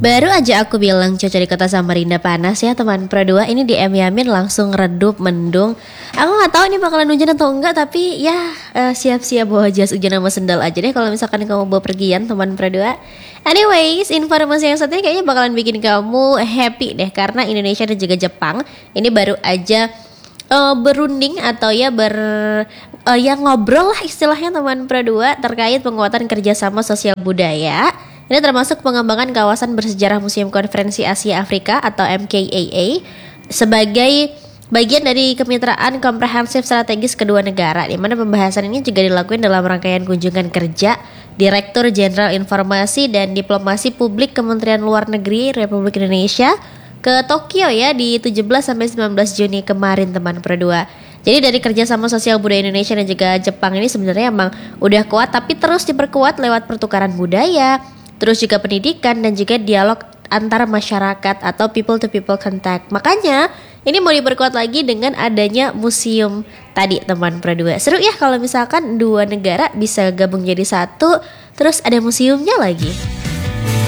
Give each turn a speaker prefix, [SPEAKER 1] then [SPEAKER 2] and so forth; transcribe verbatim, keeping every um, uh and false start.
[SPEAKER 1] Baru aja aku bilang cuaca di kota Samarinda panas ya teman Pro dua. Ini di M Yamin langsung redup mendung. Aku nggak tahu ini bakalan hujan atau enggak, tapi ya eh, siap-siap bawa jas hujan sama sendal aja deh kalau misalkan kamu bawa pergian teman Pro dua. Anyways, informasi yang satu ini kayaknya bakalan bikin kamu happy deh, karena Indonesia dan juga Jepang ini baru aja uh, berunding atau ya ber uh, ya ngobrol lah istilahnya teman Pro dua terkait penguatan kerjasama sosial budaya. Ini termasuk pengembangan kawasan bersejarah Museum Konferensi Asia Afrika atau M K A A sebagai bagian dari kemitraan komprehensif strategis kedua negara, di mana pembahasan ini juga dilakukan dalam rangkaian kunjungan kerja Direktur Jenderal Informasi dan Diplomasi Publik Kementerian Luar Negeri Republik Indonesia ke Tokyo ya di tujuh belas sampai sembilan belas Juni kemarin teman Pro dua. Jadi dari kerjasama sosial budaya Indonesia dan juga Jepang ini sebenarnya emang udah kuat, tapi terus diperkuat lewat pertukaran budaya, terus juga pendidikan dan juga dialog antar masyarakat atau people to people contact. Makanya ini mau diperkuat lagi dengan adanya museum tadi teman Pro dua. Seru ya kalau misalkan dua negara bisa gabung jadi satu, terus ada museumnya lagi.